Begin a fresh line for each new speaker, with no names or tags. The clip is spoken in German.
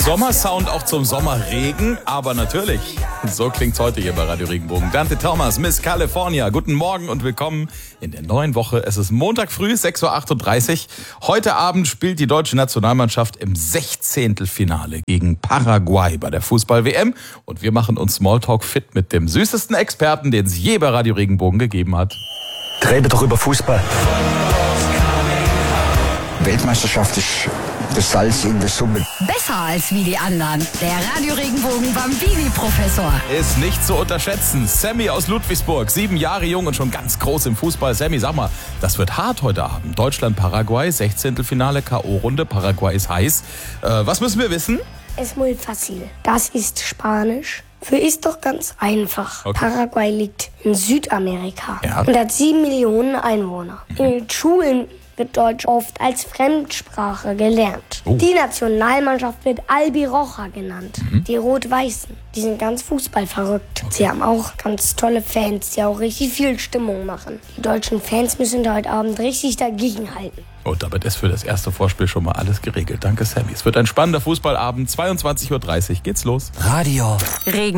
Sommersound auch zum Sommerregen, aber natürlich, so klingt's heute hier bei Radio Regenbogen. Dante Thomas, Miss California, guten Morgen und willkommen in der neuen Woche. Es ist Montag früh, 6.38 Uhr. Heute Abend spielt die deutsche Nationalmannschaft im 16. Finale gegen Paraguay bei der Fußball-WM. Und wir machen uns Smalltalk fit mit dem süßesten Experten, den es je bei Radio Regenbogen gegeben hat.
Rede doch über Fußball. Weltmeisterschaft ist das Salz in der Suppe.
Besser als wie die anderen. Der Radio Regenbogen Bambini-Professor.
Ist nicht zu unterschätzen. Sammy aus Ludwigsburg, 7 Jahre jung und schon ganz groß im Fußball. Sammy, sag mal, das wird hart heute Abend. Deutschland-Paraguay, 16. Finale, K.O.-Runde. Paraguay ist heiß. Was müssen wir wissen?
Es muy fácil. Das ist Spanisch. Für ist doch ganz einfach.
Okay.
Paraguay liegt in Südamerika
Ja.
und hat 7 Millionen Einwohner. In den Schulen wird Deutsch oft als Fremdsprache gelernt.
Oh.
Die Nationalmannschaft wird Albiroja genannt. Die Rot-Weißen, die sind ganz fußballverrückt. Sie haben auch ganz tolle Fans, die auch richtig viel Stimmung machen. Die deutschen Fans müssen da heute Abend richtig dagegenhalten.
Und damit ist für das erste Vorspiel schon mal alles geregelt. Danke, Sammy. Es wird ein spannender Fußballabend. 22.30 Uhr geht's los.
Radio
Regen.